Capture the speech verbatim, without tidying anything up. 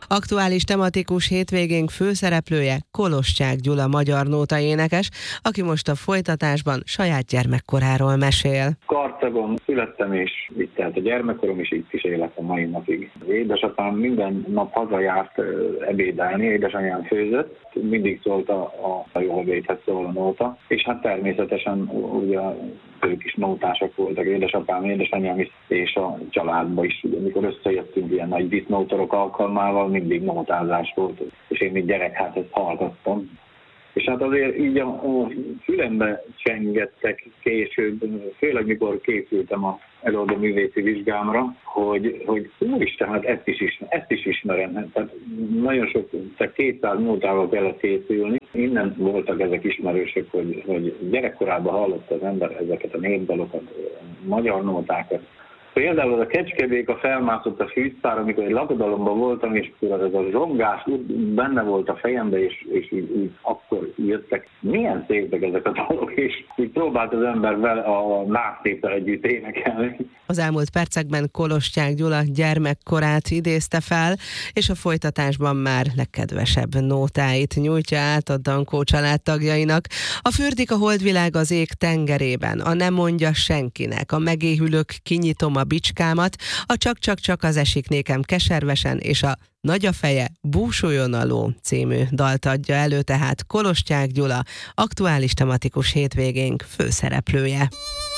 Aktuális tematikus hétvégénk főszereplője Koloscsák Gyula magyar nótaénekes, aki most a folytatásban saját gyermekkoráról mesél. Karcagon születtem, és itt tehát a gyermekkorom is itt is élek a mai napig. Édesapám minden nap hazajárt ebédelni, édesanyám főzött, mindig szólt a, a jó ebédhez szól a nóta, és hát természetesen ugye ők is nótások voltak, édesapám, édesanyám is, és a családban is, amikor összejöttünk ilyen nagy disznótorok alkalmával, mindig nótázás volt, és én mint gyerek hát ezt hallgattam. És hát azért így a, a fülembe csengettek később, főleg mikor készültem az előadó művészi vizsgámra, hogy, hogy úristen, hát ezt is, ismer, ezt is ismerem. Tehát nagyon sok, tehát kétszáz nótával kellett készülni. Innen voltak ezek ismerősök, hogy, hogy gyerekkorában hallott az ember ezeket a népdalokat, magyar nótákat. Például az a Kecskebéka felmászott a fűztár, amikor egy lakodalomban voltam, és akkor ez a zsongás benne volt a fejembe, és, és így, így akkor jöttek. Milyen szépek ezek a dalok, és így próbált az ember vele a násztéppel együtt énekelni. Az elmúlt percekben Koloscsák Gyula gyermekkorát idézte fel, és a folytatásban már legkedvesebb nótáit nyújtja át a Dankó család tagjainak. A Fürdik a holdvilág az ég tengerében, a Nem mondja senkinek, a Megéhülök, kinyitom a bicskámat, a Csak-csak-csak az esik nékem keservesen, és a Nagy a feje, búsuljon a ló című dalt adja elő, tehát Koloscsák Gyula, aktuális tematikus hétvégénk főszereplője.